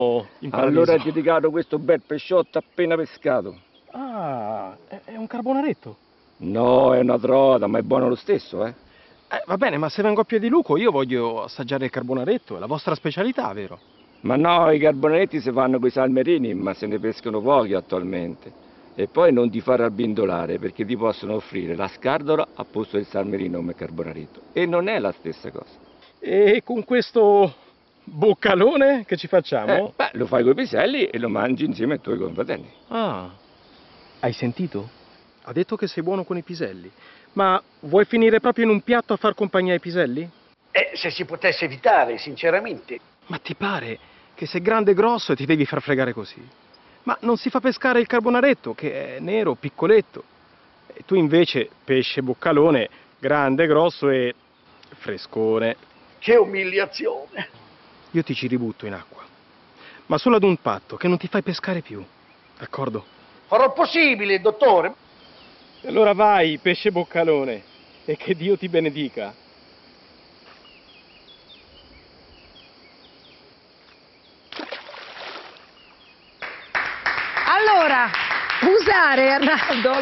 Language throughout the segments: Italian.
in paradiso. Allora è dedicato questo bel pesciotto appena pescato. Ah, è un carbonaretto. No, è una trota, ma è buono lo stesso, eh? Va bene, ma se vengo a Piediluco io voglio assaggiare il carbonaretto, è la vostra specialità, vero? Ma no, i carbonaretti si fanno coi salmerini, ma se ne pescano pochi attualmente. E poi non ti fare abbindolare, perché ti possono offrire la scardola a posto del salmerino come carbonaretto. E non è la stessa cosa. E con questo boccalone che ci facciamo? Lo fai coi piselli e lo mangi insieme ai tuoi confratelli. Ah, hai sentito? Ha detto che sei buono con i piselli. Ma vuoi finire proprio in un piatto a far compagnia ai piselli? Se si potesse evitare, sinceramente. Ma ti pare che sei grande e grosso e ti devi far fregare così? Ma non si fa pescare il carbonaretto, che è nero, piccoletto. E tu invece, pesce boccalone, grande, grosso e frescone. Che umiliazione! Io ti ci ributto in acqua. Ma solo ad un patto, che non ti fai pescare più. D'accordo? Farò il possibile, dottore. Allora vai, pesce boccalone, e che Dio ti benedica. Allora, usare, Arnaldo,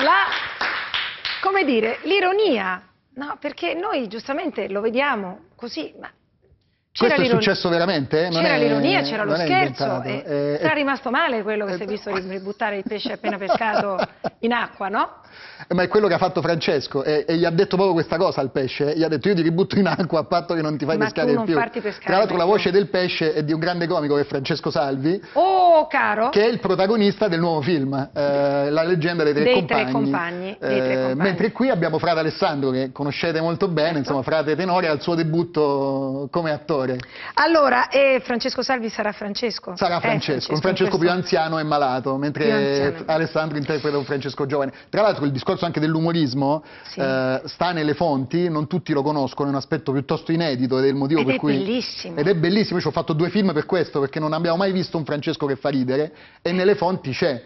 come dire, l'ironia, no? Perché noi giustamente lo vediamo così, ma questo è successo veramente? C'era l'ironia, c'era lo scherzo, e sarà rimasto male quello che si è visto ributtare il pesce appena pescato in acqua, no? Ma è quello che ha fatto Francesco e gli ha detto proprio questa cosa al pesce, gli ha detto io ti ributto in acqua a patto che non ti fai pescare più. Tra l'altro la voce del pesce è di un grande comico che è Francesco Salvi, caro, che è il protagonista del nuovo film, La leggenda dei tre compagni. Mentre qui abbiamo frate Alessandro, che conoscete molto bene, insomma frate tenore al suo debutto come attore. Allora, Francesco Salvi sarà Francesco? Sarà Francesco, un Francesco più anziano e malato, mentre Alessandro interpreta un Francesco giovane. Tra l'altro il discorso anche dell'umorismo sta nelle fonti, non tutti lo conoscono, è un aspetto piuttosto inedito ed è il motivo per cui... Bellissimo. Ed è bellissimo, io ci ho fatto 2 film per questo, perché non abbiamo mai visto un Francesco che fa ridere e nelle fonti c'è.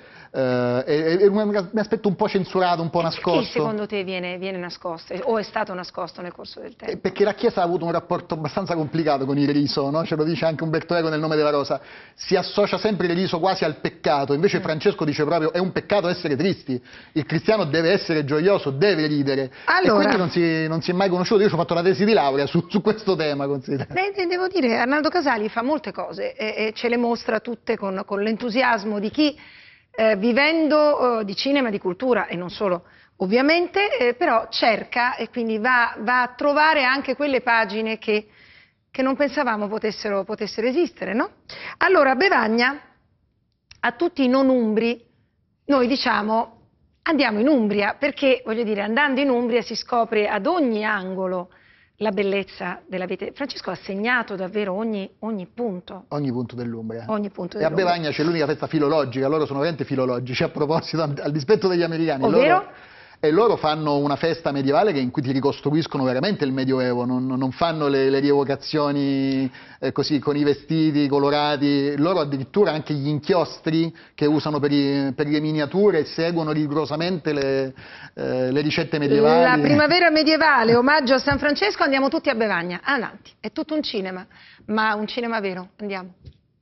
È un aspetto un po' censurato, un po' nascosto. Perché secondo te viene nascosto o è stato nascosto nel corso del tempo? Perché la Chiesa ha avuto un rapporto abbastanza complicato con il riso, no? Ce lo dice anche Umberto Eco nel Nome della Rosa, si associa sempre il riso quasi al peccato, invece Francesco dice proprio è un peccato essere tristi, il cristiano deve essere gioioso, deve ridere, allora, e quindi non si è mai conosciuto. Io ci ho fatto la tesi di laurea su questo tema, considera. Devo dire, Arnaldo Casali fa molte cose e ce le mostra tutte con l'entusiasmo di chi vivendo di cinema, di cultura e non solo ovviamente, però cerca e quindi va a trovare anche quelle pagine che non pensavamo potessero esistere, no? Allora, Bevagna, a tutti i non umbri, noi diciamo andiamo in Umbria, perché voglio dire, andando in Umbria si scopre ad ogni angolo la bellezza della vita. Francesco ha segnato davvero ogni punto. Ogni punto dell'Umbria. Ogni punto e a Bevagna c'è l'unica festa filologica, loro sono veramente filologici, a proposito, al dispetto degli americani. Ovvero? Loro fanno una festa medievale in cui ti ricostruiscono veramente il Medioevo, non fanno le rievocazioni così con i vestiti colorati, loro addirittura anche gli inchiostri che usano per le miniature seguono rigorosamente le ricette medievali. La primavera medievale, omaggio a San Francesco, andiamo tutti a Bevagna, avanti, è tutto un cinema, ma un cinema vero, andiamo.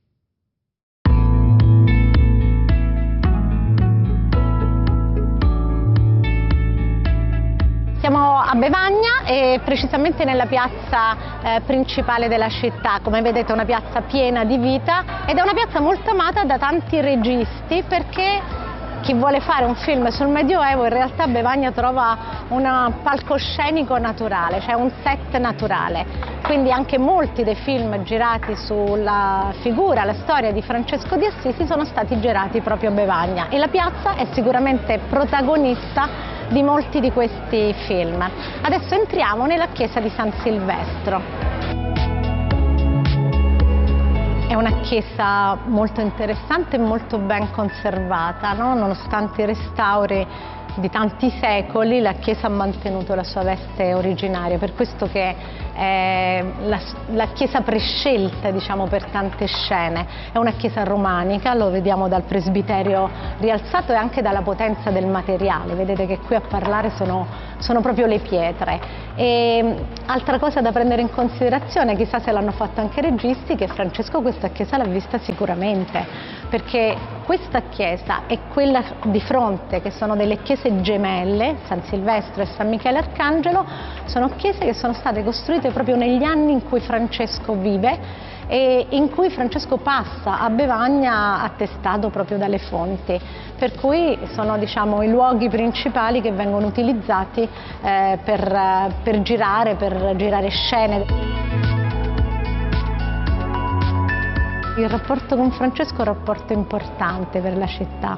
Siamo a Bevagna e precisamente nella piazza principale della città. Come vedete è una piazza piena di vita ed è una piazza molto amata da tanti registi, perché chi vuole fare un film sul Medioevo in realtà a Bevagna trova un palcoscenico naturale, cioè un set naturale. Quindi anche molti dei film girati sulla figura, la storia di Francesco di Assisi sono stati girati proprio a Bevagna e la piazza è sicuramente protagonista di molti di questi film. Adesso entriamo nella chiesa di San Silvestro. È una chiesa molto interessante e molto ben conservata, no? Nonostante i restauri di tanti secoli la Chiesa ha mantenuto la sua veste originaria, per questo che è la Chiesa prescelta, diciamo, per tante scene. È una Chiesa romanica, lo vediamo dal presbiterio rialzato e anche dalla potenza del materiale. Vedete che qui a parlare sono proprio le pietre. E altra cosa da prendere in considerazione, chissà se l'hanno fatto anche i registi, che Francesco questa chiesa l'ha vista sicuramente, perché questa chiesa e quella di fronte, che sono delle chiese gemelle, San Silvestro e San Michele Arcangelo, sono chiese che sono state costruite proprio negli anni in cui Francesco vive e in cui Francesco passa a Bevagna, attestato proprio dalle fonti, per cui sono, diciamo, i luoghi principali che vengono utilizzati per girare scene. Il rapporto con Francesco è un rapporto importante per la città.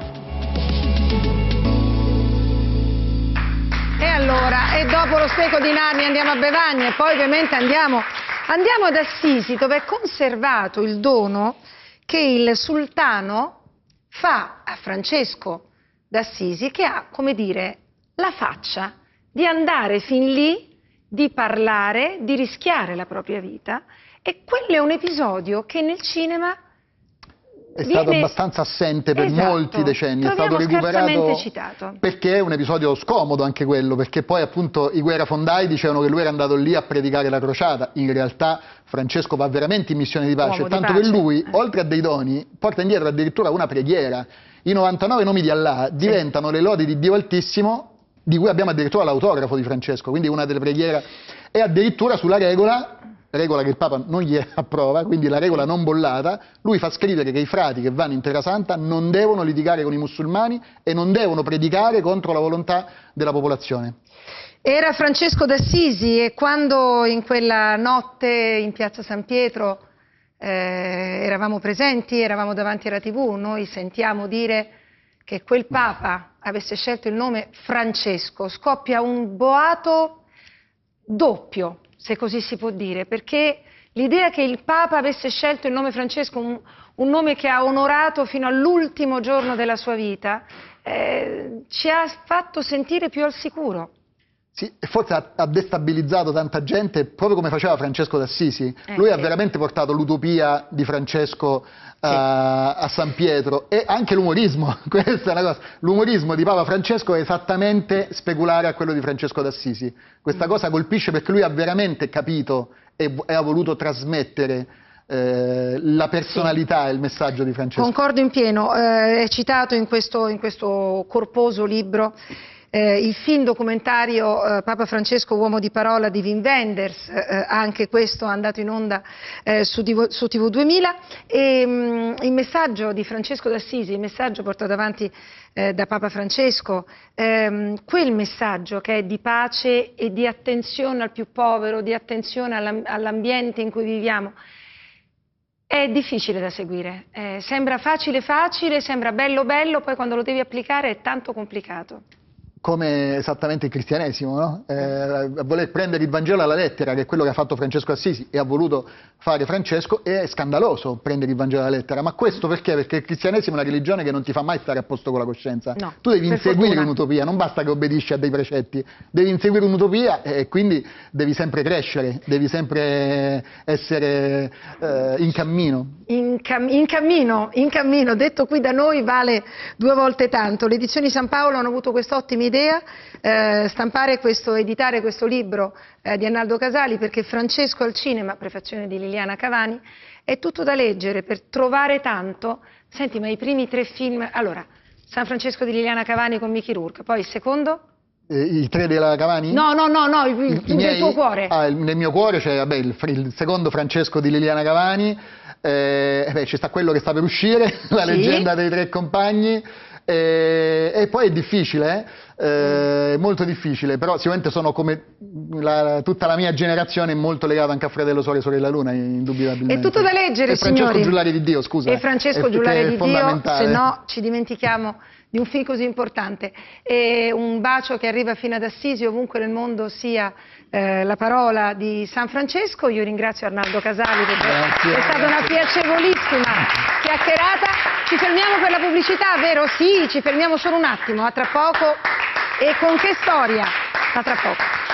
E allora, e dopo lo Steco di Narnia andiamo a Bevagna e poi ovviamente andiamo ad Assisi, dove è conservato il dono che il sultano fa a Francesco d'Assisi, che ha, come dire, la faccia di andare fin lì, di parlare, di rischiare la propria vita, e quello è un episodio che nel cinema è stato abbastanza assente per molti decenni, è stato recuperato citato. Perché è un episodio scomodo anche quello, perché poi appunto i guerrafondai dicevano che lui era andato lì a predicare la crociata. In realtà Francesco va veramente in missione di pace, tanto che lui, oltre a dei doni, porta indietro addirittura una preghiera. I 99 nomi di Allah diventano le lodi di Dio Altissimo, di cui abbiamo addirittura l'autografo di Francesco, quindi una delle preghiere, e addirittura sulla regola che il Papa non gli approva, quindi la regola non bollata, lui fa scrivere che i frati che vanno in Terra Santa non devono litigare con i musulmani e non devono predicare contro la volontà della popolazione. Era Francesco d'Assisi, e quando in quella notte in piazza San Pietro eravamo presenti, eravamo davanti alla TV, noi sentiamo dire che quel Papa avesse scelto il nome Francesco, scoppia un boato doppio, se così si può dire, perché l'idea che il Papa avesse scelto il nome Francesco, un nome che ha onorato fino all'ultimo giorno della sua vita, ci ha fatto sentire più al sicuro. Sì, forse ha destabilizzato tanta gente, proprio come faceva Francesco d'Assisi. Lui ha veramente portato l'utopia di Francesco a San Pietro, e anche l'umorismo. Questa è una cosa. L'umorismo di Papa Francesco è esattamente speculare a quello di Francesco d'Assisi. Questa cosa colpisce perché lui ha veramente capito e ha voluto trasmettere la personalità e il messaggio di Francesco. Concordo in pieno, è citato in questo corposo libro il film documentario Papa Francesco, uomo di parola, di Wim Wenders, anche questo è andato in onda su TV 2000, e il messaggio di Francesco d'Assisi, il messaggio portato avanti da Papa Francesco, quel messaggio che è di pace e di attenzione al più povero, di attenzione all'ambiente in cui viviamo, è difficile da seguire. Sembra facile, sembra bello, poi quando lo devi applicare è tanto complicato. Come esattamente il cristianesimo, no? Voler prendere il Vangelo alla lettera, che è quello che ha fatto Francesco Assisi e ha voluto fare Francesco, è scandaloso prendere il Vangelo alla lettera. Ma questo perché? Perché il cristianesimo è una religione che non ti fa mai stare a posto con la coscienza. No, tu devi inseguire un'utopia, non basta che obbedisci a dei precetti, devi inseguire un'utopia e quindi devi sempre crescere, devi sempre essere in cammino. In cammino, detto qui da noi vale 2 volte tanto. Le edizioni San Paolo hanno avuto quest'ottima idea, editare questo libro di Arnaldo Casali, perché Francesco al cinema, prefazione di Liliana Cavani, è tutto da leggere per trovare tanto. Senti, ma i primi 3 film, allora, San Francesco di Liliana Cavani con Mickey Rourke, poi il secondo? I 3 della Cavani? No, nel tuo cuore. Nel mio cuore c'è il secondo Francesco di Liliana Cavani, ci sta quello che sta per uscire, la leggenda dei 3 compagni, e poi è difficile, è molto difficile, però sicuramente sono come tutta la mia generazione è molto legata anche a Fratello, Sole, Sorella Luna, indubitabilmente. È tutto da leggere, e Francesco signori. Giullari di Dio, scusa. E Francesco Giullari di Dio, se no ci dimentichiamo di un film così importante. E un bacio che arriva fino ad Assisi, ovunque nel mondo sia la parola di San Francesco. Io ringrazio Arnaldo Casali perché è stata una piacevolissima chiacchierata. Ci fermiamo per la pubblicità, vero? Sì, ci fermiamo solo un attimo, a tra poco. E con che storia? A tra poco.